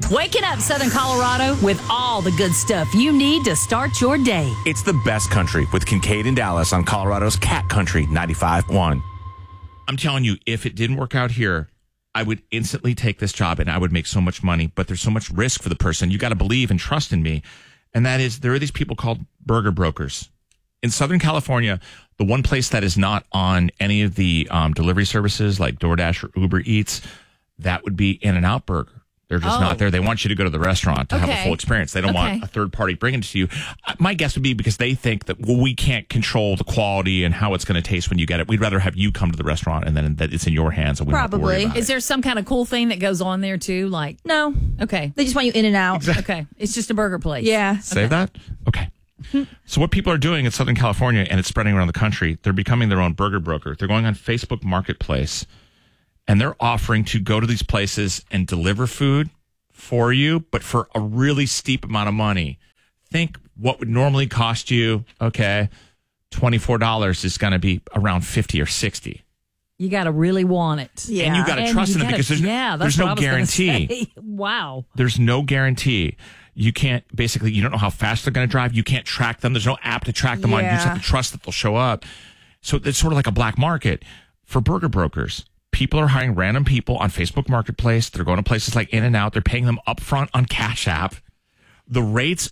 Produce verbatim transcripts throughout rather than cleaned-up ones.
Waking up Southern Colorado with all the good stuff you need to start your day. It's the best country with Kincaid and Dallas on Colorado's Cat Country ninety-five point one. I'm telling you, if it didn't work out here, I would instantly take this job and I would make so much money, but there's so much risk for the person. You got to believe and trust in me. And that is, there are these people called burger brokers. In Southern California, the one place that is not on any of the um, delivery services like DoorDash or Uber Eats, that would be In-N-Out Burger. They're just Oh. not there. They want you to go to the restaurant to have Okay. a full experience. They don't Okay. want a third party bringing it to you. Uh, My guess would be because they think that, well, we can't control the quality and how it's going to taste when you get it. We'd rather have you come to the restaurant and then that it's in your hands and we don't have to worry Probably. about Is it. there some kind of cool thing that goes on there too? Like, No, okay, they just want you in and out. okay, it's just a burger place. Yeah. Save that? Okay. So what people are doing in Southern California, and it's spreading around the country, they're becoming their own burger broker. They're going on Facebook Marketplace, and they're offering to go to these places and deliver food for you, but for a really steep amount of money. Think what would normally cost you, okay, twenty-four dollars is going to be around fifty or sixty. You got to really want it. Yeah. And you got to And trust you in it gotta- because there's, yeah, that's there's no what I was gonna guarantee. say. Wow. There's no guarantee. You can't, basically, you don't know how fast they're going to drive. You can't track them. There's no app to track them on. You just Yeah. have to trust that they'll show up. So it's sort of like a black market for burger brokers. People are hiring random people on Facebook Marketplace. They're going to places like In-N-Out. They're paying them upfront on Cash App. The rates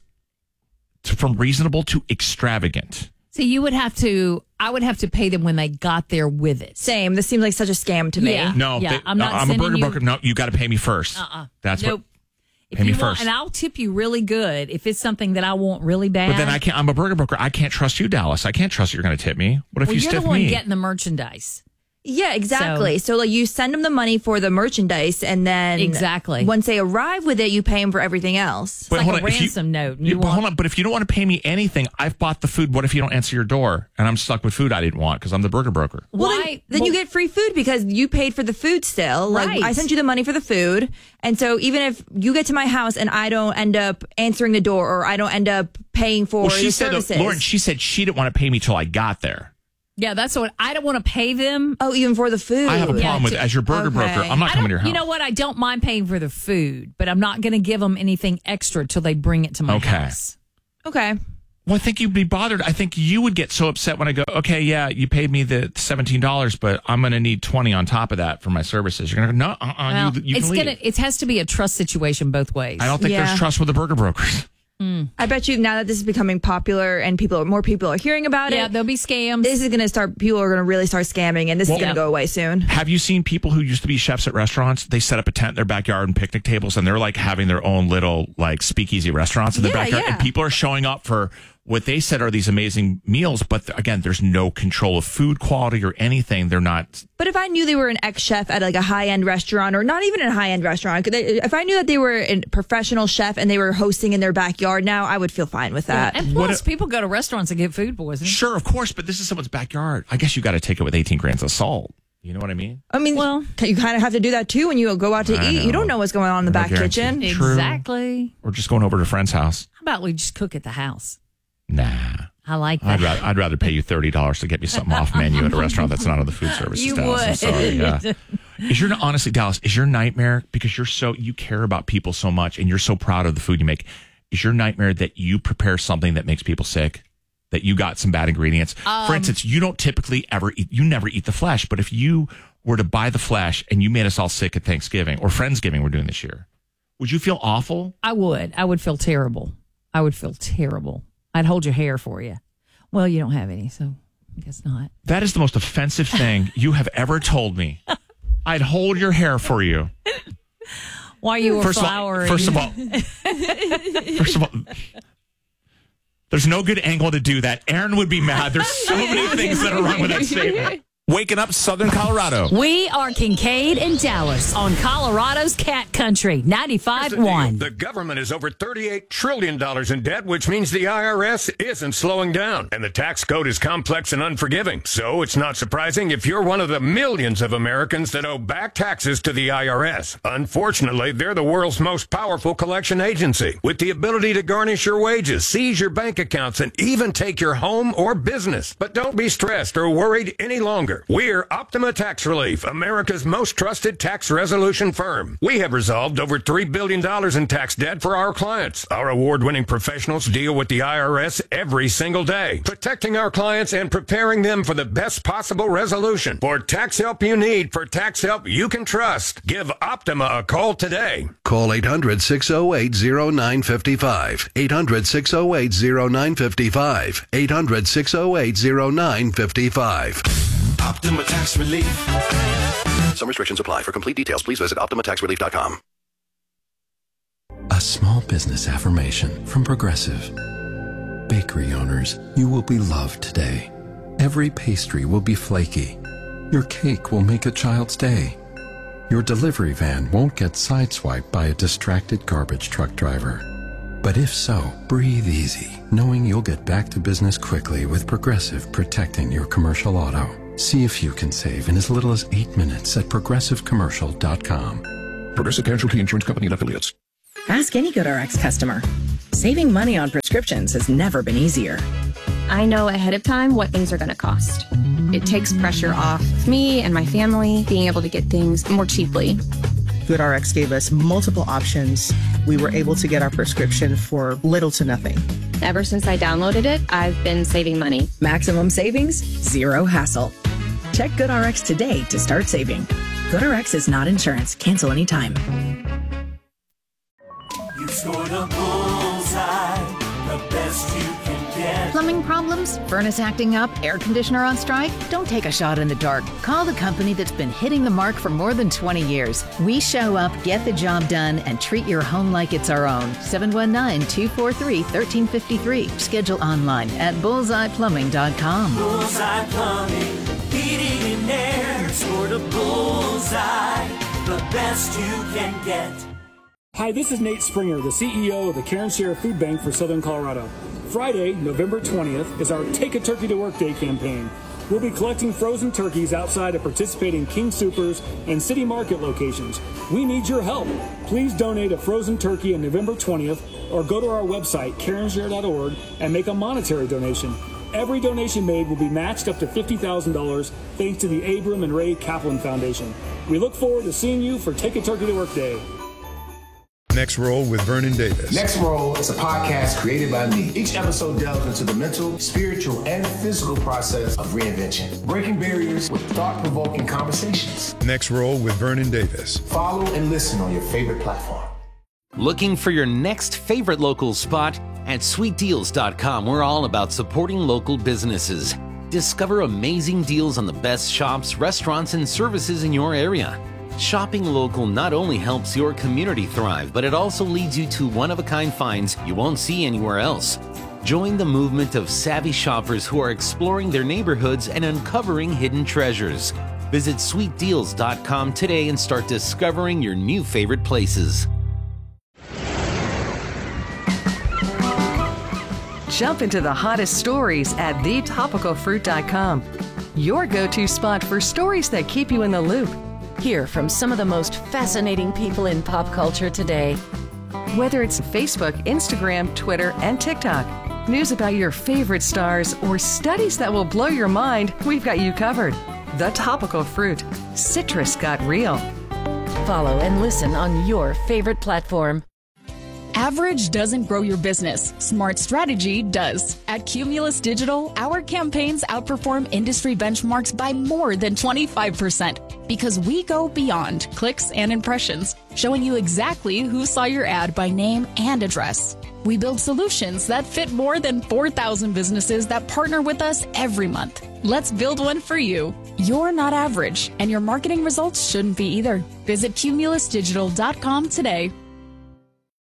to, from reasonable to extravagant. So you would have to, I would have to pay them when they got there with it. Same. This seems like such a scam to me. Yeah. No, Yeah, they- I'm not I'm a sending burger you- broker. No, you got to pay me first. Uh-uh. That's Nope. what. If Pay me you want, first. and I'll tip you really good if it's something that I want really bad. But then I can't. I'm a burger broker. I can't trust you, Dallas. I can't trust you're going to tip me. What if well, you you're stiff the one me? getting the merchandise. Yeah, exactly. So, like, you send them the money for the merchandise, and then Exactly. once they arrive with it, you pay them for everything else. It's like hold a on, if you- ransom note. and Yeah, you but want- hold on, but if you don't want to pay me anything, I've bought the food. What if you don't answer your door and I'm stuck with food I didn't want because I'm the burger broker? Well, Why? then, then well, you get free food because you paid for the food still. Like, Right. I sent you the money for the food. And so even if you get to my house and I don't end up answering the door or I don't end up paying for Well, she the said, uh, services. Lauren, she said she didn't want to pay me till I got there. Yeah, that's what I don't want to pay them. oh, even for the food. I have a Yeah, problem with to- as your burger okay. broker. I'm not I coming don't, to your house. You know what? I don't mind paying for the food, but I'm not going to give them anything extra till they bring it to my Okay. house. Okay. Well, I think you'd be bothered. I think you would get so upset when I go, okay, yeah, you paid me the seventeen dollars, but I'm going to need twenty on top of that for my services. You're going to go, no, uh-uh, Well, you, you it's can leave. gonna. It has to be a trust situation both ways. I don't think Yeah. there's trust with the burger brokers. I bet you now that this is becoming popular and people, more people are hearing about Yeah, it, there'll be scams. this is going to start, people are going to really start scamming and this Well- is going to go away soon. Have you seen people who used to be chefs at restaurants? They set up a tent in their backyard and picnic tables, and they're like having their own little like speakeasy restaurants in their Yeah, backyard. yeah. And people are showing up for what they said are these amazing meals, but th- again, there's no control of food quality or anything. They're not. But if I knew they were an ex-chef at like a high-end restaurant or not even a high-end restaurant, could they- if I knew that they were a professional chef and they were hosting in their backyard now, I would feel fine with that. and What plus, a- people go to restaurants and get food poisoning. Sure, of course, but this is someone's backyard. I guess you got to take it with eighteen grams of salt. You know what I mean? I mean, Well- you kind of have to do that too when you go out to I eat. know. You don't know what's going on in the No back guarantee. kitchen. True. Exactly. Or just going over to a friend's house. How about we just cook at the house? Nah. I like that. I'd rather, I'd rather pay you thirty dollars to get me something off menu at a restaurant that's not on the food services. You Dallas. I'm would. sorry. Yeah. Is your honestly, Dallas? Is your nightmare because you're so you care about people so much and you're so proud of the food you make? Is your nightmare that you prepare something that makes people sick? That you got some bad ingredients? Um, For instance, you don't typically ever eat. You never eat the flesh, but if you were to buy the flesh and you made us all sick at Thanksgiving or Friendsgiving, we're doing this year, would you feel awful? I would. I would feel terrible. I would feel terrible. I'd hold your hair for you. Well, you don't have any, so I guess not. That is the most offensive thing you have ever told me. I'd hold your hair for you. Why you were First of all, flowery. first of all, first of all, there's no good angle to do that. Aaron would be mad. There's so many things that are wrong with that statement. Waking up Southern Colorado. We are Kincaid and Dallas on Colorado's Cat Country, ninety-five Here's the deal. one. The government is over thirty-eight trillion dollars in debt, which means the I R S isn't slowing down. And the tax code is complex and unforgiving. So it's not surprising if you're one of the millions of Americans that owe back taxes to the I R S. Unfortunately, they're the world's most powerful collection agency with the ability to garnish your wages, seize your bank accounts, and even take your home or business. But don't be stressed or worried any longer. longer. We're Optima Tax Relief, America's most trusted tax resolution firm. We have resolved over three billion dollars in tax debt for our clients. Our award-winning professionals deal with the I R S every single day, protecting our clients and preparing them for the best possible resolution. For tax help you need, for tax help you can trust, give Optima a call today. Call eight hundred, six oh eight, oh nine five five. eight hundred, six oh eight, oh nine five five. eight hundred, six oh eight, oh nine five five. Optima Tax Relief. Some restrictions apply. For complete details, please visit optima tax relief dot com. A small business affirmation from Progressive. Bakery owners, you will be loved today. Every pastry will be flaky. Your cake will make a child's day. Your delivery van won't get sideswiped by a distracted garbage truck driver. But if so, breathe easy, knowing you'll get back to business quickly with Progressive protecting your commercial auto. See if you can save in as little as eight minutes at progressive commercial dot com. Progressive Casualty Insurance Company and Affiliates. Ask any GoodRx customer. Saving money on prescriptions has never been easier. I know ahead of time what things are going to cost. It takes pressure off me and my family being able to get things more cheaply. GoodRx gave us multiple options. We were able to get our prescription for little to nothing. Ever since I downloaded it, I've been saving money. Maximum savings, zero hassle. Check GoodRx today to start saving. GoodRx is not insurance. Cancel anytime. You scored a bullseye, the best you can get. Plumbing problems? Furnace acting up? Air conditioner on strike? Don't take a shot in the dark. Call the company that's been hitting the mark for more than twenty years. We show up, get the job done, and treat your home like it's our own. seven one nine, two four three, one three five three. Schedule online at bullseye plumbing dot com. Bullseye Plumbing, heating and air. You scored a bullseye, the best you can get. Hi, this is Nate Springer, the C E O of the Karen Share Food Bank for Southern Colorado. Friday, November twentieth, is our Take a Turkey to Work Day campaign. We'll be collecting frozen turkeys outside of participating King Soopers and City Market locations. We need your help. Please donate a frozen turkey on November twentieth or go to our website, karen share dot org, and make a monetary donation. Every donation made will be matched up to fifty thousand dollars thanks to the Abram and Ray Kaplan Foundation. We look forward to seeing you for Take a Turkey to Work Day. Next Roll with Vernon Davis. Next Roll is a podcast created by me. Each episode delves into the mental, spiritual, and physical process of reinvention, breaking barriers with thought-provoking conversations. Next Roll with Vernon Davis. Follow and listen on your favorite platform. Looking for your next favorite local spot? At sweet deals dot com, we're all about supporting local businesses. Discover amazing deals on the best shops, restaurants, and services in your area. Shopping local not only helps your community thrive, but it also leads you to one-of-a-kind finds you won't see anywhere else. Join the movement of savvy shoppers who are exploring their neighborhoods and uncovering hidden treasures. Visit sweet deals dot com today and start discovering your new favorite places. Jump into the hottest stories at the topical fruit dot com. Your go-to spot for stories that keep you in the loop. Hear from some of the most fascinating people in pop culture today. Whether it's Facebook, Instagram, Twitter, and TikTok, news about your favorite stars, or studies that will blow your mind, we've got you covered. The Topical Fruit. Citrus got real. Follow and listen on your favorite platform. Average doesn't grow your business. Smart strategy does. At Cumulus Digital, our campaigns outperform industry benchmarks by more than twenty-five percent because we go beyond clicks and impressions, showing you exactly who saw your ad by name and address. We build solutions that fit more than four thousand businesses that partner with us every month. Let's build one for you. You're not average, and your marketing results shouldn't be either. Visit cumulus digital dot com today.